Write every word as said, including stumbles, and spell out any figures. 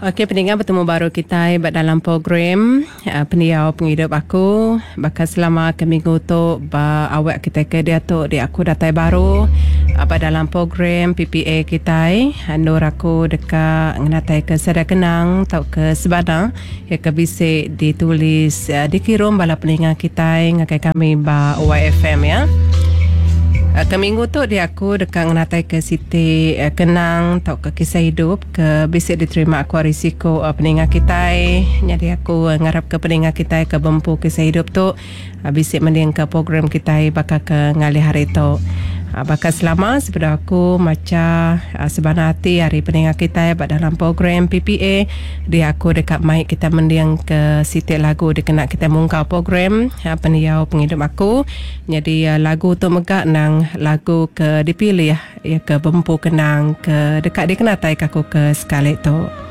Okey, pendengar, bertemu baru kita dalam program uh, Pendiau Penghidup Aku. Bakal selama ke minggu tu ba awak kita ke dia tu di aku datai baru apa dalam program P P A kita Nur aku dekat nganatai ke Sada Kenang tau ke Sebadang ya ke bisik ditulis uh, dikirim bala pendengar kita ngakai kami ba O Y F M ya. Uh, ke minggu tu dia aku dekat nganatai ke Siti uh, Kenang tau ke kisah hidup ke bisik diterima aku risiko uh, pendengar kita. Jadi aku uh, ngarap ke pendengar kita ke bempu kisah hidup tu uh, bisik mending ke program kita bakal ke ngali hari tu. Uh, bakal selama sebelum aku macam uh, sebenar hati hari pendengar kita uh, dalam program P P A dia aku dekat mic kita mending ke Siti lagu dikena kita mungkau program uh, Pendiau Penghidup Aku. Jadi uh, lagu tu megak nang lagu ke dipilih ya, ya ke bempu kenang ke dekat dia kena tai aku ke sekali tu.